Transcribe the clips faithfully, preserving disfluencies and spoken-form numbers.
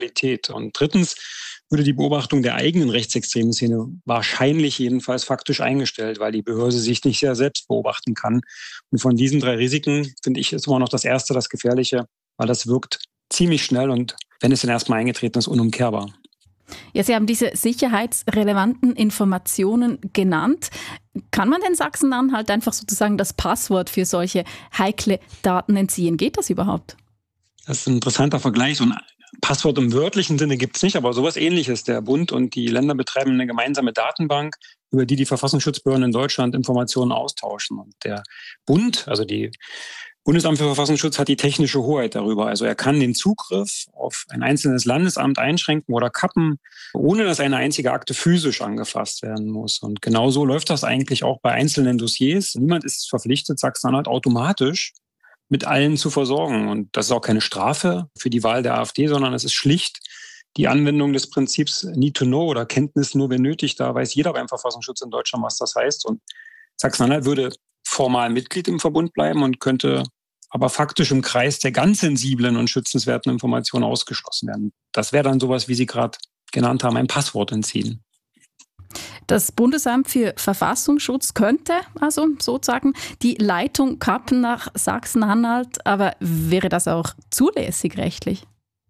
Realität. Und drittens würde die Beobachtung der eigenen rechtsextremen Szene wahrscheinlich jedenfalls faktisch eingestellt, weil die Behörde sich nicht sehr selbst beobachten kann. Und von diesen drei Risiken, finde ich, ist immer noch das erste, das Gefährliche, weil das wirkt ziemlich schnell und wenn es dann erstmal eingetreten ist, unumkehrbar. Ja, Sie haben diese sicherheitsrelevanten Informationen genannt. Kann man den Sachsen-Anhalt einfach sozusagen das Passwort für solche heikle Daten entziehen? Geht das überhaupt? Das ist ein interessanter Vergleich. So ein Passwort im wörtlichen Sinne gibt es nicht, aber sowas Ähnliches. Der Bund und die Länder betreiben eine gemeinsame Datenbank, über die die Verfassungsschutzbehörden in Deutschland Informationen austauschen. Und der Bund, also die Bundesamt für Verfassungsschutz, hat die technische Hoheit darüber. Also er kann den Zugriff auf ein einzelnes Landesamt einschränken oder kappen, ohne dass eine einzige Akte physisch angefasst werden muss. Und genau so läuft das eigentlich auch bei einzelnen Dossiers. Niemand ist verpflichtet, Sachsen-Anhalt automatisch mit allen zu versorgen. Und das ist auch keine Strafe für die Wahl der AfD, sondern es ist schlicht die Anwendung des Prinzips Need to Know oder Kenntnis nur, wenn nötig. Da weiß jeder beim Verfassungsschutz in Deutschland, was das heißt. Und Sachsen-Anhalt würde formal Mitglied im Verbund bleiben und könnte aber faktisch im Kreis der ganz sensiblen und schützenswerten Informationen ausgeschlossen werden. Das wäre dann sowas, wie Sie gerade genannt haben, ein Passwort entziehen. Das Bundesamt für Verfassungsschutz könnte also sozusagen die Leitung kappen nach Sachsen-Anhalt, aber wäre das auch zulässig rechtlich?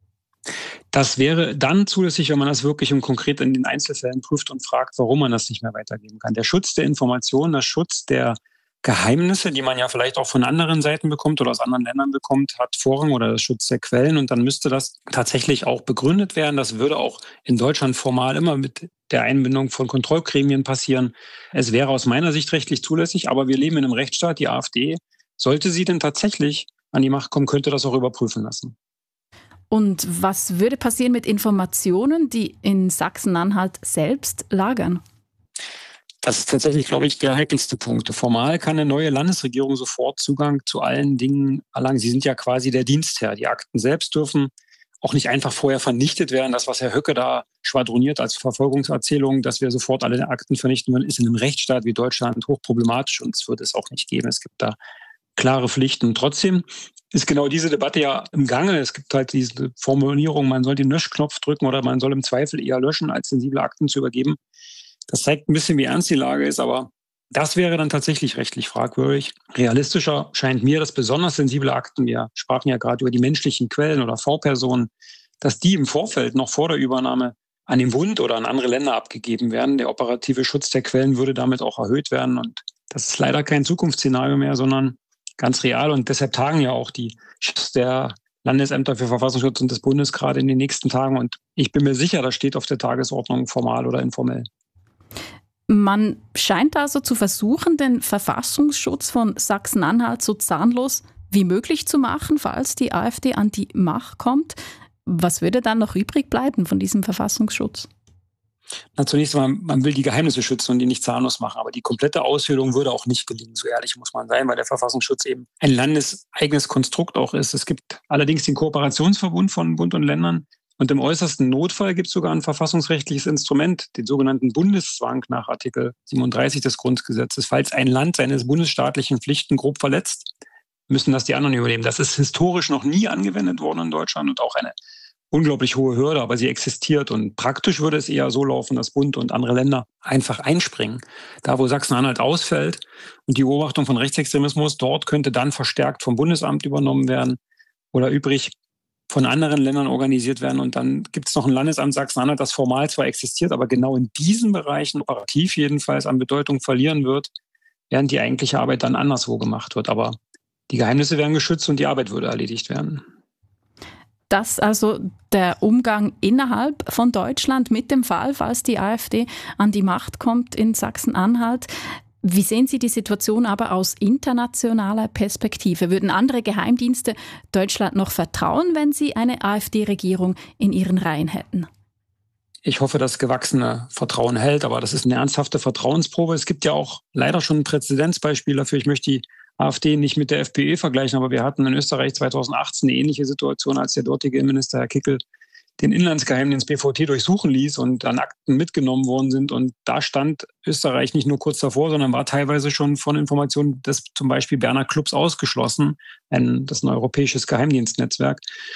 Das wäre dann zulässig, wenn man das wirklich und konkret in den Einzelfällen prüft und fragt, warum man das nicht mehr weitergeben kann. Der Schutz der Informationen, der Schutz der Geheimnisse, die man ja vielleicht auch von anderen Seiten bekommt oder aus anderen Ländern bekommt, hat Vorrang oder der Schutz der Quellen. Und dann müsste das tatsächlich auch begründet werden. Das würde auch in Deutschland formal immer mit der Einbindung von Kontrollgremien passieren. Es wäre aus meiner Sicht rechtlich zulässig, aber wir leben in einem Rechtsstaat. Die AfD, sollte sie denn tatsächlich an die Macht kommen, könnte das auch überprüfen lassen. Und was würde passieren mit Informationen, die in Sachsen-Anhalt selbst lagern? Das ist tatsächlich, glaube ich, der heikelste Punkt. Formal kann eine neue Landesregierung sofort Zugang zu allen Dingen erlangen. Sie sind ja quasi der Dienstherr. Die Akten selbst dürfen auch nicht einfach vorher vernichtet werden. Das, was Herr Höcke da schwadroniert als Verfolgungserzählung, dass wir sofort alle Akten vernichten würden, ist in einem Rechtsstaat wie Deutschland hochproblematisch und es wird es auch nicht geben. Es gibt da klare Pflichten. Trotzdem ist genau diese Debatte ja im Gange. Es gibt halt diese Formulierung, man soll den Löschknopf drücken oder man soll im Zweifel eher löschen, als sensible Akten zu übergeben. Das zeigt ein bisschen, wie ernst die Lage ist, aber das wäre dann tatsächlich rechtlich fragwürdig. Realistischer scheint mir, dass besonders sensible Akten, wir sprachen ja gerade über die menschlichen Quellen oder V-Personen, dass die im Vorfeld noch vor der Übernahme an den Bund oder an andere Länder abgegeben werden. Der operative Schutz der Quellen würde damit auch erhöht werden. Und das ist leider kein Zukunftsszenario mehr, sondern ganz real. Und deshalb tagen ja auch die Chefs der Landesämter für Verfassungsschutz und des Bundes gerade in den nächsten Tagen. Und ich bin mir sicher, das steht auf der Tagesordnung, formal oder informell. Man scheint also zu versuchen, den Verfassungsschutz von Sachsen-Anhalt so zahnlos wie möglich zu machen, falls die AfD an die Macht kommt. Was würde dann noch übrig bleiben von diesem Verfassungsschutz? Na, zunächst einmal, man will die Geheimnisse schützen und die nicht zahnlos machen. Aber die komplette Aushöhlung würde auch nicht gelingen. So ehrlich muss man sein, weil der Verfassungsschutz eben ein landeseigenes Konstrukt auch ist. Es gibt allerdings den Kooperationsverbund von Bund und Ländern. Und im äußersten Notfall gibt es sogar ein verfassungsrechtliches Instrument, den sogenannten Bundeszwang nach Artikel siebenunddreißig des Grundgesetzes. Falls ein Land seine bundesstaatlichen Pflichten grob verletzt, müssen das die anderen übernehmen. Das ist historisch noch nie angewendet worden in Deutschland und auch eine unglaublich hohe Hürde, aber sie existiert. Und praktisch würde es eher so laufen, dass Bund und andere Länder einfach einspringen. Da, wo Sachsen-Anhalt ausfällt und die Beobachtung von Rechtsextremismus, dort könnte dann verstärkt vom Bundesamt übernommen werden oder übrig von anderen Ländern organisiert werden. Und dann gibt es noch ein Landesamt Sachsen-Anhalt, das formal zwar existiert, aber genau in diesen Bereichen operativ jedenfalls an Bedeutung verlieren wird, während die eigentliche Arbeit dann anderswo gemacht wird. Aber die Geheimnisse werden geschützt und die Arbeit würde erledigt werden. Das also der Umgang innerhalb von Deutschland mit dem Fall, falls die AfD an die Macht kommt in Sachsen-Anhalt. Wie sehen Sie die Situation aber aus internationaler Perspektive? Würden andere Geheimdienste Deutschland noch vertrauen, wenn sie eine AfD-Regierung in ihren Reihen hätten? Ich hoffe, dass gewachsene Vertrauen hält, aber das ist eine ernsthafte Vertrauensprobe. Es gibt ja auch leider schon ein Präzedenzbeispiel dafür. Ich möchte die AfD nicht mit der FPÖ vergleichen, aber wir hatten in Österreich zweitausendachtzehn eine ähnliche Situation, als der dortige Innenminister Herr Kickl den Inlandsgeheimdienst B V T durchsuchen ließ und dann Akten mitgenommen worden sind. Und da stand Österreich nicht nur kurz davor, sondern war teilweise schon von Informationen des zum Beispiel Berner Clubs ausgeschlossen. Ein, das ist ein europäisches Geheimdienstnetzwerk.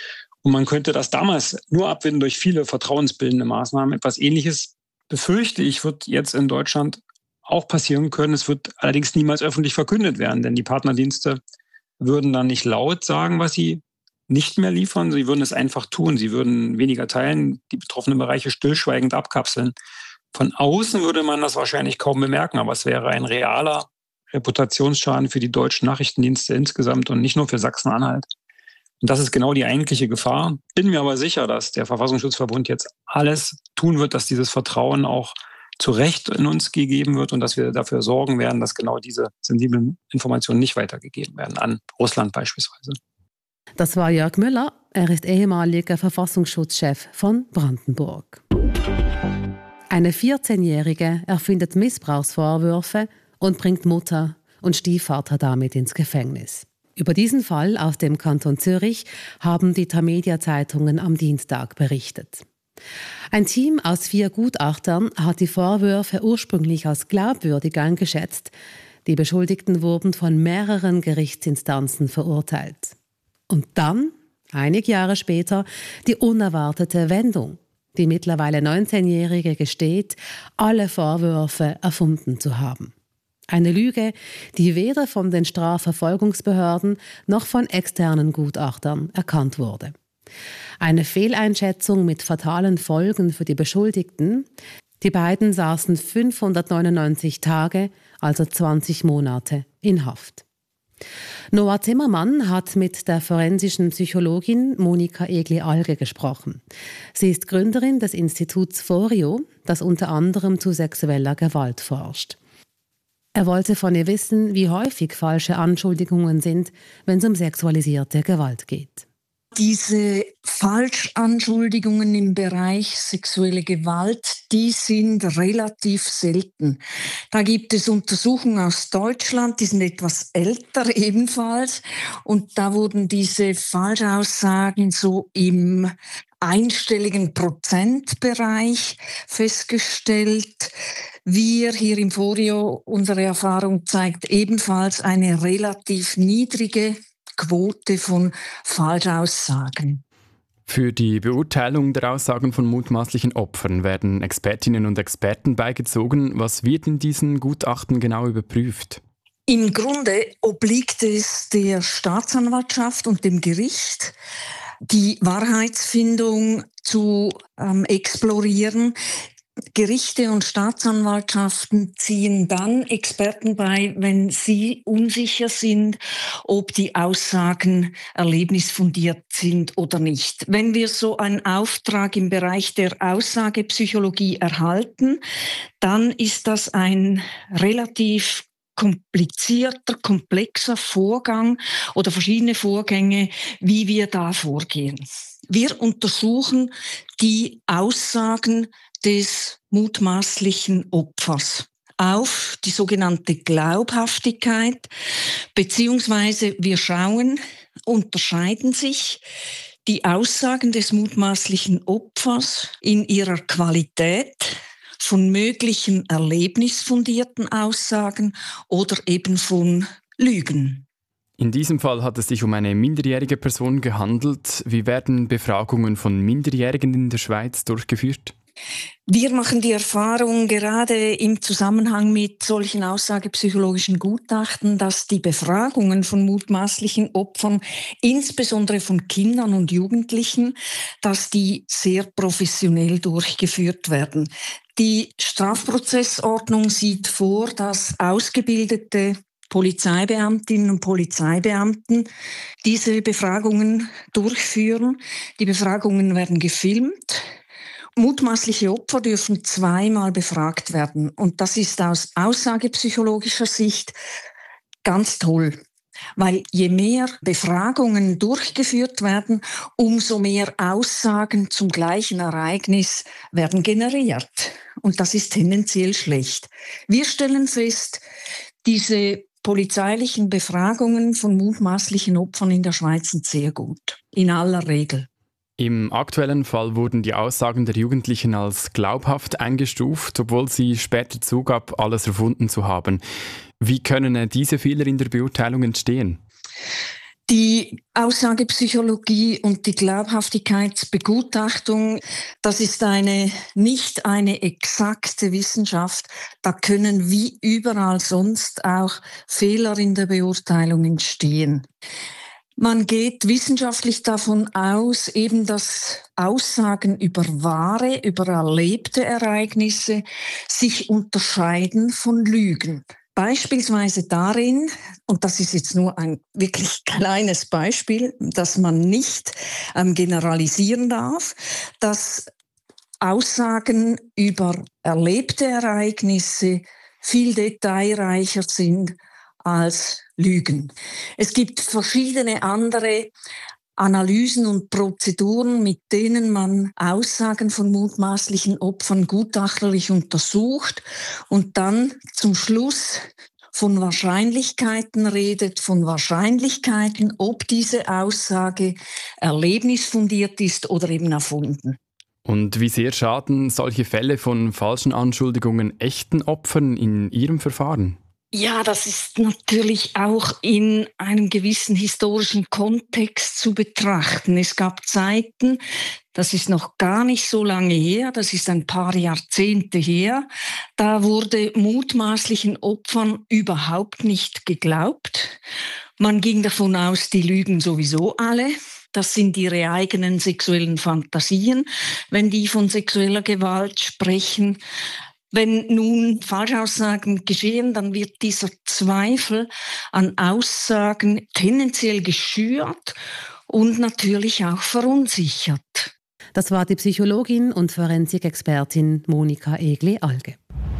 Und man könnte das damals nur abwenden durch viele vertrauensbildende Maßnahmen. Etwas Ähnliches, befürchte ich, wird jetzt in Deutschland auch passieren können. Es wird allerdings niemals öffentlich verkündet werden, denn die Partnerdienste würden dann nicht laut sagen, was sie nicht mehr liefern. Sie würden es einfach tun. Sie würden weniger teilen, die betroffenen Bereiche stillschweigend abkapseln. Von außen würde man das wahrscheinlich kaum bemerken, aber es wäre ein realer Reputationsschaden für die deutschen Nachrichtendienste insgesamt und nicht nur für Sachsen-Anhalt. Und das ist genau die eigentliche Gefahr. Bin mir aber sicher, dass der Verfassungsschutzverbund jetzt alles tun wird, dass dieses Vertrauen auch zu Recht in uns gegeben wird und dass wir dafür sorgen werden, dass genau diese sensiblen Informationen nicht weitergegeben werden, an Russland beispielsweise. Das war Jörg Müller. Er ist ehemaliger Verfassungsschutzchef von Brandenburg. Eine vierzehnjährige erfindet Missbrauchsvorwürfe und bringt Mutter und Stiefvater damit ins Gefängnis. Über diesen Fall aus dem Kanton Zürich haben die Tamedia-Zeitungen am Dienstag berichtet. Ein Team aus vier Gutachtern hat die Vorwürfe ursprünglich als glaubwürdig eingeschätzt. Die Beschuldigten wurden von mehreren Gerichtsinstanzen verurteilt. Und dann, einige Jahre später, die unerwartete Wendung. Die mittlerweile neunzehnjährige gesteht, alle Vorwürfe erfunden zu haben. Eine Lüge, die weder von den Strafverfolgungsbehörden noch von externen Gutachtern erkannt wurde. Eine Fehleinschätzung mit fatalen Folgen für die Beschuldigten. Die beiden saßen fünfhundertneunundneunzig Tage, also zwanzig Monate, in Haft. Noah Zimmermann hat mit der forensischen Psychologin Monika Egli-Alge gesprochen. Sie ist Gründerin des Instituts Forio, das unter anderem zu sexueller Gewalt forscht. Er wollte von ihr wissen, wie häufig falsche Anschuldigungen sind, wenn es um sexualisierte Gewalt geht. Diese Falschanschuldigungen im Bereich sexuelle Gewalt, die sind relativ selten. Da gibt es Untersuchungen aus Deutschland, die sind etwas älter ebenfalls. Und da wurden diese Falschaussagen so im einstelligen Prozentbereich festgestellt. Wir hier im Forio, unsere Erfahrung zeigt ebenfalls eine relativ niedrige Quote von Falschaussagen. Für die Beurteilung der Aussagen von mutmaßlichen Opfern werden Expertinnen und Experten beigezogen. Was wird in diesen Gutachten genau überprüft? Im Grunde obliegt es der Staatsanwaltschaft und dem Gericht, die Wahrheitsfindung zu ähm, explorieren. Gerichte und Staatsanwaltschaften ziehen dann Experten bei, wenn sie unsicher sind, ob die Aussagen erlebnisfundiert sind oder nicht. Wenn wir so einen Auftrag im Bereich der Aussagepsychologie erhalten, dann ist das ein relativ komplizierter, komplexer Vorgang oder verschiedene Vorgänge, wie wir da vorgehen. Wir untersuchen die Aussagen des mutmaßlichen Opfers auf die sogenannte Glaubhaftigkeit, beziehungsweise wir schauen, unterscheiden sich die Aussagen des mutmaßlichen Opfers in ihrer Qualität von möglichen erlebnisfundierten Aussagen oder eben von Lügen. In diesem Fall hat es sich um eine minderjährige Person gehandelt. Wie werden Befragungen von Minderjährigen in der Schweiz durchgeführt? Wir machen die Erfahrung gerade im Zusammenhang mit solchen aussagepsychologischen Gutachten, dass die Befragungen von mutmaßlichen Opfern, insbesondere von Kindern und Jugendlichen, dass die sehr professionell durchgeführt werden. Die Strafprozessordnung sieht vor, dass ausgebildete Polizeibeamtinnen und Polizeibeamten diese Befragungen durchführen. Die Befragungen werden gefilmt. Mutmaßliche Opfer dürfen zweimal befragt werden. Und das ist aus aussagepsychologischer Sicht ganz toll. Weil je mehr Befragungen durchgeführt werden, umso mehr Aussagen zum gleichen Ereignis werden generiert. Und das ist tendenziell schlecht. Wir stellen fest, diese polizeilichen Befragungen von mutmaßlichen Opfern in der Schweiz sind sehr gut. In aller Regel. Im aktuellen Fall wurden die Aussagen der Jugendlichen als glaubhaft eingestuft, obwohl sie später zugab, alles erfunden zu haben. Wie können diese Fehler in der Beurteilung entstehen? Die Aussagepsychologie und die Glaubhaftigkeitsbegutachtung, das ist eine, nicht eine exakte Wissenschaft. Da können wie überall sonst auch Fehler in der Beurteilung entstehen. Man geht wissenschaftlich davon aus, eben, dass Aussagen über wahre, über erlebte Ereignisse sich unterscheiden von Lügen. Beispielsweise darin, und das ist jetzt nur ein wirklich kleines Beispiel, dass man nicht ähm, generalisieren darf, dass Aussagen über erlebte Ereignisse viel detailreicher sind als Lügen. Es gibt verschiedene andere Analysen und Prozeduren, mit denen man Aussagen von mutmaßlichen Opfern gutachterlich untersucht und dann zum Schluss von Wahrscheinlichkeiten redet, von Wahrscheinlichkeiten, ob diese Aussage erlebnisfundiert ist oder eben erfunden. Und wie sehr schaden solche Fälle von falschen Anschuldigungen echten Opfern in Ihrem Verfahren? Ja, das ist natürlich auch in einem gewissen historischen Kontext zu betrachten. Es gab Zeiten, das ist noch gar nicht so lange her, das ist ein paar Jahrzehnte her, da wurde mutmaßlichen Opfern überhaupt nicht geglaubt. Man ging davon aus, die lügen sowieso alle. Das sind ihre eigenen sexuellen Fantasien, wenn die von sexueller Gewalt sprechen. Wenn nun Falschaussagen geschehen, dann wird dieser Zweifel an Aussagen tendenziell geschürt und natürlich auch verunsichert. Das war die Psychologin und Forensikexpertin Monika Egli-Alge.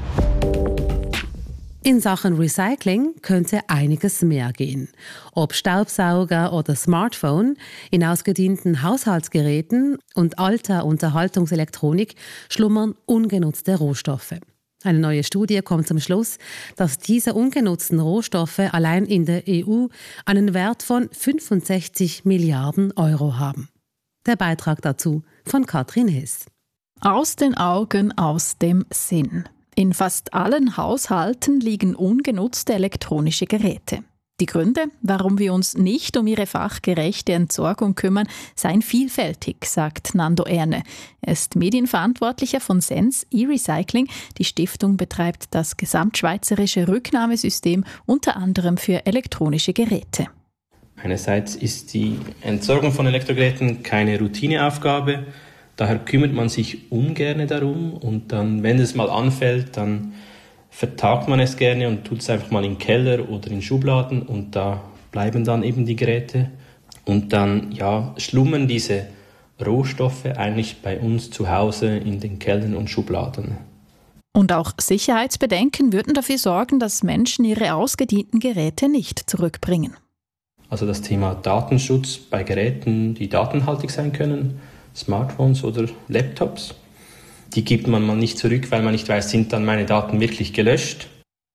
In Sachen Recycling könnte einiges mehr gehen. Ob Staubsauger oder Smartphone, in ausgedienten Haushaltsgeräten und alter Unterhaltungselektronik schlummern ungenutzte Rohstoffe. Eine neue Studie kommt zum Schluss, dass diese ungenutzten Rohstoffe allein in der E U einen Wert von fünfundsechzig Milliarden Euro haben. Der Beitrag dazu von Katrin Hess. Aus den Augen, aus dem Sinn. In fast allen Haushalten liegen ungenutzte elektronische Geräte. Die Gründe, warum wir uns nicht um ihre fachgerechte Entsorgung kümmern, seien vielfältig, sagt Nando Erne. Er ist Medienverantwortlicher von Sens E-Recycling. Die Stiftung betreibt das gesamtschweizerische Rücknahmesystem unter anderem für elektronische Geräte. Einerseits ist die Entsorgung von Elektrogeräten keine Routineaufgabe. Daher kümmert man sich ungern darum und dann, wenn es mal anfällt, dann vertagt man es gerne und tut es einfach mal in den Keller oder in Schubladen und da bleiben dann eben die Geräte. Und dann ja, schlummern diese Rohstoffe eigentlich bei uns zu Hause in den Kellern und Schubladen. Und auch Sicherheitsbedenken würden dafür sorgen, dass Menschen ihre ausgedienten Geräte nicht zurückbringen. Also das Thema Datenschutz bei Geräten, die datenhaltig sein können, Smartphones oder Laptops. Die gibt man mal nicht zurück, weil man nicht weiß, sind dann meine Daten wirklich gelöscht.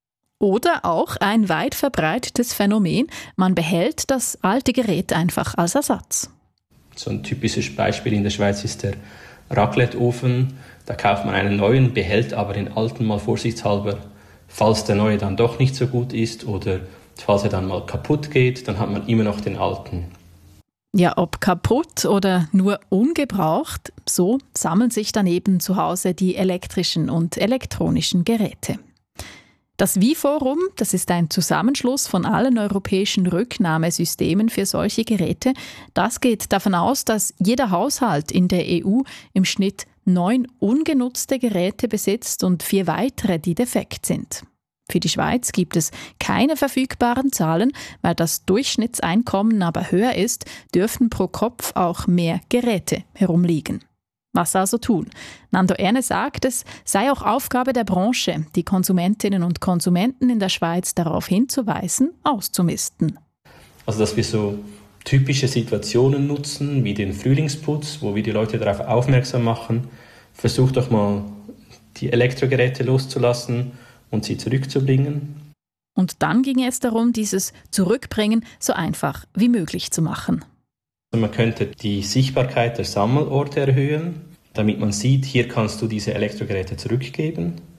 Oder auch ein weit verbreitetes Phänomen, man behält das alte Gerät einfach als Ersatz. So ein typisches Beispiel in der Schweiz ist der Raclette-Ofen. Da kauft man einen neuen, behält aber den alten mal vorsichtshalber, falls der neue dann doch nicht so gut ist oder falls er dann mal kaputt geht, dann hat man immer noch den alten. Ja, ob kaputt oder nur ungebraucht, so sammeln sich dann eben zu Hause die elektrischen und elektronischen Geräte. Das WIForum, das ist ein Zusammenschluss von allen europäischen Rücknahmesystemen für solche Geräte, das geht davon aus, dass jeder Haushalt in der E U im Schnitt neun ungenutzte Geräte besitzt und vier weitere, die defekt sind. Für die Schweiz gibt es keine verfügbaren Zahlen, weil das Durchschnittseinkommen aber höher ist, dürften pro Kopf auch mehr Geräte herumliegen. Was also tun? Nando Erne sagt, es sei auch Aufgabe der Branche, die Konsumentinnen und Konsumenten in der Schweiz darauf hinzuweisen, auszumisten. Also dass wir so typische Situationen nutzen, wie den Frühlingsputz, wo wir die Leute darauf aufmerksam machen, versucht doch mal die Elektrogeräte loszulassen und sie zurückzubringen. Und dann ging es darum, dieses Zurückbringen so einfach wie möglich zu machen. Man könnte die Sichtbarkeit der Sammelorte erhöhen, damit man sieht, hier kannst du diese Elektrogeräte zurückgeben.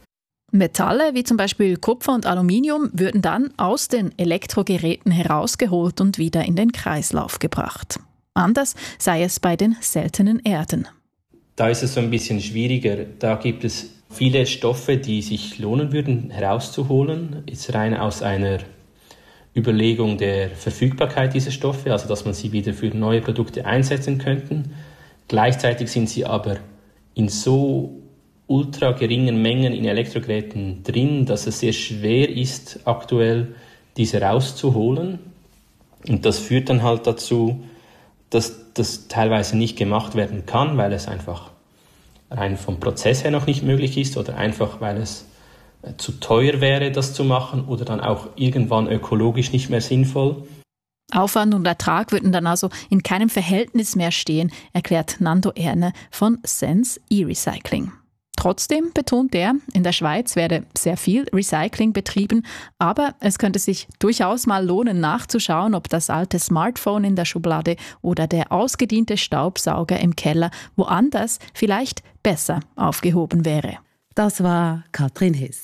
Metalle wie zum Beispiel Kupfer und Aluminium würden dann aus den Elektrogeräten herausgeholt und wieder in den Kreislauf gebracht. Anders sei es bei den seltenen Erden. Da ist es so ein bisschen schwieriger. Da gibt es viele Stoffe, die sich lohnen würden herauszuholen. Ist rein aus einer Überlegung der Verfügbarkeit dieser Stoffe, also dass man sie wieder für neue Produkte einsetzen könnte. Gleichzeitig sind sie aber in so ultra geringen Mengen in Elektrogeräten drin, dass es sehr schwer ist, aktuell diese rauszuholen. Und das führt dann halt dazu, dass das teilweise nicht gemacht werden kann, weil es einfach rein vom Prozess her noch nicht möglich ist oder einfach, weil es zu teuer wäre, das zu machen oder dann auch irgendwann ökologisch nicht mehr sinnvoll. Aufwand und Ertrag würden dann also in keinem Verhältnis mehr stehen, erklärt Nando Erne von Sense E-Recycling. Trotzdem betont er, in der Schweiz werde sehr viel Recycling betrieben, aber es könnte sich durchaus mal lohnen, nachzuschauen, ob das alte Smartphone in der Schublade oder der ausgediente Staubsauger im Keller woanders vielleicht besser aufgehoben wäre. Das war Katrin Hiss.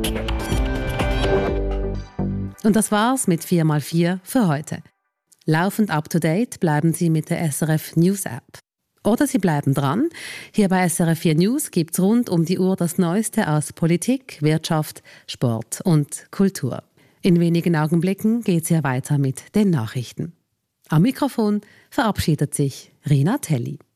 Und das war's mit vier mal vier für heute. Laufend up to date bleiben Sie mit der S R F News App. Oder Sie bleiben dran. Hier bei S R F vier News gibt's rund um die Uhr das Neueste aus Politik, Wirtschaft, Sport und Kultur. In wenigen Augenblicken geht's hier weiter mit den Nachrichten. Am Mikrofon verabschiedet sich Rina Telli.